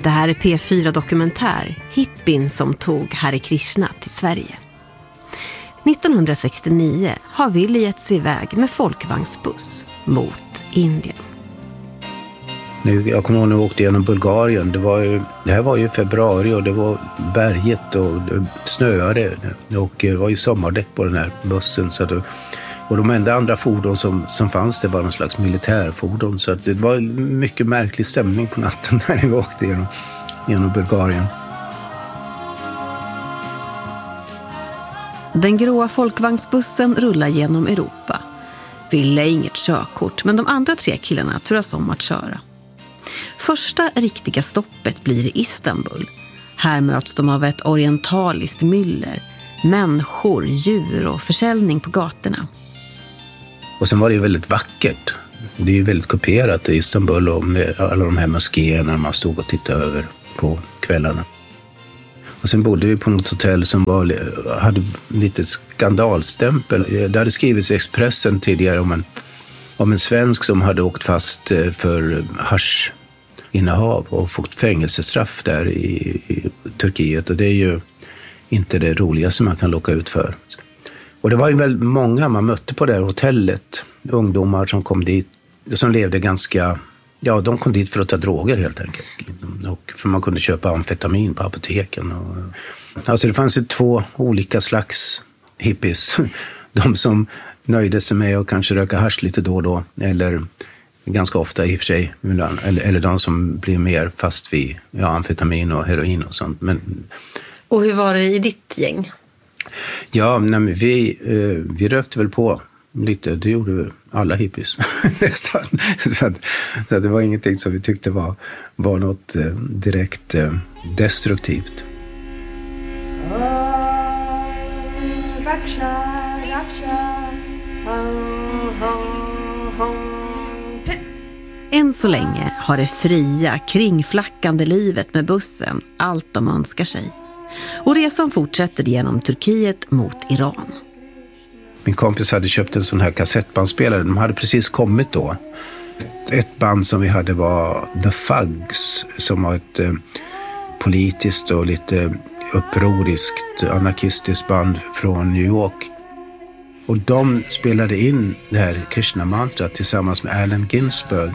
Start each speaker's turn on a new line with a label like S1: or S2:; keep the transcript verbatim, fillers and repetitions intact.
S1: Det här är P fyra Dokumentär, hippin som tog Hare Krishna till Sverige. nittonhundrasextionio har Willy gett sig iväg med folkvagnsbuss mot Indien.
S2: Nu, jag kommer ihåg när vi åkte genom Bulgarien. Det, var ju, det här var ju februari och det var berget och det snöade. Och det var ju sommardäck på den här bussen. Så det, och de enda andra fordon som, som fanns det var någon slags militärfordon. Så det var en mycket märklig stämning på natten när vi åkte genom, genom Bulgarien.
S1: Den gråa folkvagnsbussen rullar genom Europa. Ville inget körkort, men de andra tre killarna turas om att köra. Första riktiga stoppet blir i Istanbul. Här möts de av ett orientaliskt myller, människor, djur och försäljning på gatorna.
S2: Och sen var det ju väldigt vackert. Det är ju väldigt kuperat i Istanbul och alla de här moskéerna man stod och tittade över på kvällarna. Och sen bodde vi på något hotell som var, hade lite skandalstämpel. Det hade skrivits i Expressen tidigare om en, om en svensk som hade åkt fast för haschinnehav och fått fängelsestraff där i, i Turkiet. Och det är ju inte det roligaste man kan locka ut för. Och det var ju väldigt många man mötte på det här hotellet. Ungdomar som kom dit, som levde ganska... Ja, de kom dit för att ta droger helt enkelt. Och för man kunde köpa amfetamin på apoteken. Och, alltså det fanns ju två olika slags hippies. De som nöjde sig med att kanske röka hasch lite då och då. Eller ganska ofta i och för sig. Eller, eller de som blir mer fast vid ja, amfetamin och heroin och sånt. Men,
S3: och hur var det i ditt gäng?
S2: Ja, nej, men vi, eh, vi rökte väl på lite. Det gjorde vi alla hippies nästan. Så, att, så att det var ingenting som vi tyckte var, var något eh, direkt eh, destruktivt.
S1: Än så länge har det fria, kringflackande livet med bussen allt de önskar sig. Och resan fortsätter genom Turkiet mot Iran.
S2: Min kompis hade köpt en sån här kassettbandspelare. De hade precis kommit då. Ett band som vi hade var The Fugs, som var ett eh, politiskt och lite upproriskt, anarkistiskt band från New York. Och de spelade in det här Krishna-mantrat tillsammans med Allen Ginsberg.